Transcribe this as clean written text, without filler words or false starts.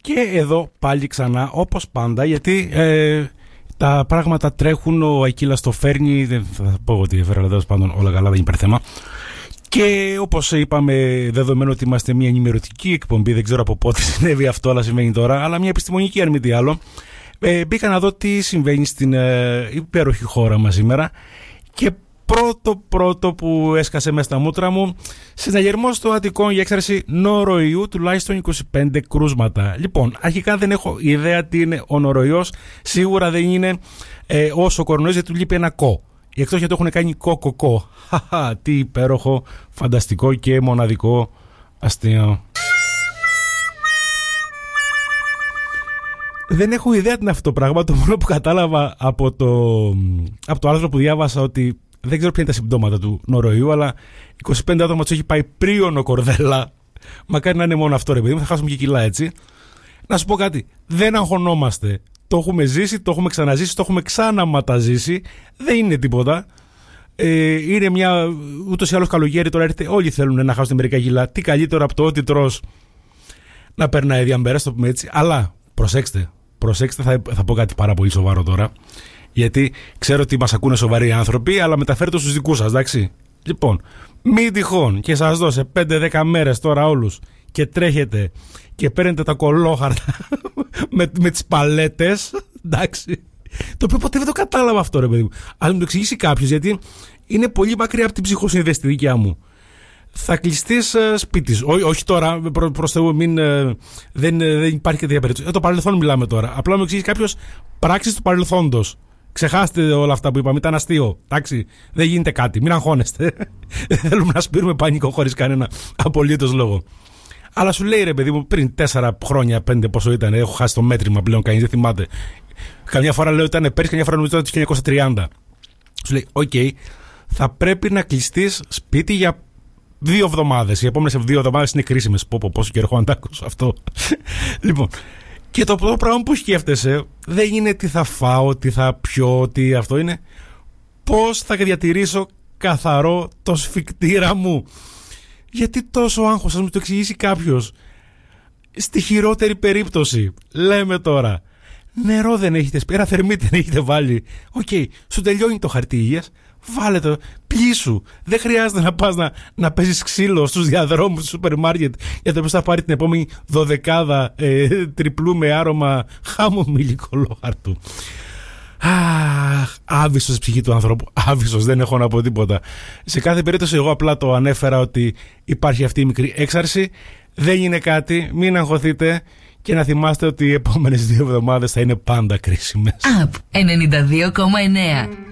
Και εδώ πάλι ξανά, όπως πάντα, γιατί τα πράγματα τρέχουν, ο Ακύλας το φέρνει, δεν θα πω ότι έφερα, αλλά τέλος πάντων όλα καλά, δεν υπάρχει θέμα. Και όπως είπαμε, δεδομένου ότι είμαστε μια ενημερωτική εκπομπή, δεν ξέρω από πότε συνέβη αυτό, αλλά συμβαίνει τώρα, αλλά μια επιστημονική αν μη τι άλλο, μπήκα να δω τι συμβαίνει στην υπέροχη χώρα μας σήμερα. Και πρώτο που έσκασε μέσα στα μούτρα μου, συναγερμός στο Αττικό για έξαρση νοροϊού, τουλάχιστον 25 κρούσματα. Λοιπόν, αρχικά δεν έχω ιδέα τι είναι ο νοροϊός, σίγουρα δεν είναι όσο ο κορονοϊός, γιατί του λείπει ένα κο. Εκτός γιατί το έχουν κάνει κοκοκό. Χαχα, τι υπέροχο, φανταστικό και μοναδικό αστείο. Δεν έχω ιδέα τι είναι αυτό το πράγμα. Το μόνο που κατάλαβα από το άρθρο που διάβασα, ότι δεν ξέρω ποια είναι τα συμπτώματα του νοροϊού, αλλά 25 άτομα τους έχει πάει πρίονο κορδέλα. Μακάρι να είναι μόνο αυτό, ρε παιδί μου, θα χάσουμε και κιλά έτσι. Να σου πω κάτι, δεν αγχωνόμαστε. Το έχουμε ζήσει, το έχουμε ξαναζήσει, το έχουμε ξαναματαζήσει. Δεν είναι τίποτα. Είναι μια ούτως ή άλλως καλοκαίρι, τώρα έρχεται. Όλοι θέλουν να χάσουν μερικά κιλά. Τι καλύτερο από το ότι τρως να περνάει διαμέρας, το πούμε έτσι. Αλλά προσέξτε, θα πω κάτι πάρα πολύ σοβαρό τώρα. Γιατί ξέρω ότι μας ακούνε σοβαροί άνθρωποι, αλλά μεταφέρετε στους δικούς σας, εντάξει. Λοιπόν, μην τυχόν και σας δώσε 5-10 μέρες τώρα όλους και τρέχετε και παίρνετε τα κολόχαρτα με τις παλέτες, εντάξει. Το οποίο ποτέ δεν το κατάλαβα αυτό, ρε παιδί μου. Αλλά μου το εξηγήσει κάποιος, γιατί είναι πολύ μακριά από την ψυχοσύνδεση τη δικιά μου. Θα κλειστείς σπίτι σου. Όχι τώρα, προς Θεού, δεν υπάρχει και τέτοια περίπτωση. Το παρελθόν μιλάμε τώρα. Απλά μου εξηγήσει κάποιος πράξεις του παρελθόντος. Ξεχάστε όλα αυτά που είπαμε, ήταν αστείο. Εντάξει, δεν γίνεται κάτι, μην αγχώνεστε. Δεν θέλουμε να σπείρουμε πανικό χωρίς κανένα απολύτως λόγο. Αλλά σου λέει, ρε παιδί μου, πριν 4 χρόνια, 5 πόσο ήταν, έχω χάσει το μέτρημα πλέον, κανείς δεν θυμάται. Καμιά φορά λέω ότι ήταν πέρυσι, καμιά φορά νομίζω ότι ήταν το 1930. Σου λέει, οκ, θα πρέπει να κλειστείς σπίτι για 2 εβδομάδες. Οι επόμενες 2 εβδομάδες είναι κρίσιμες. Πόσο καιρό έχω να τα ακούσω αυτό. Λοιπόν. Και το πρώτο πράγμα που σκέφτεσαι δεν είναι τι θα φάω, τι θα πιω, τι αυτό είναι. Πώς θα διατηρήσω καθαρό το σφικτήρα μου. Γιατί τόσο άγχος, ας μου το εξηγήσει κάποιος. Στη χειρότερη περίπτωση, λέμε τώρα, νερό δεν έχετε σπίρα, θερμή δεν έχετε βάλει. Οκ, σου τελειώνει το χαρτί υγείας. Βάλε το, πλήσου. Δεν χρειάζεται να πας να παίζεις ξύλο στους διαδρόμους του σούπερ μάρκετ για το ποιος θα πάρει την επόμενη 12 τριπλού με άρωμα χαμομήλι κολόχαρτου. Άβυσσος η ψυχή του ανθρώπου. Άβυσσος, δεν έχω να πω τίποτα. Σε κάθε περίπτωση, εγώ απλά το ανέφερα ότι υπάρχει αυτή η μικρή έξαρση. Δεν είναι κάτι, μην αγχωθείτε. Και να θυμάστε ότι οι επόμενες 2 εβδομάδες θα είναι πάντα κρίσιμες. Up 92,9.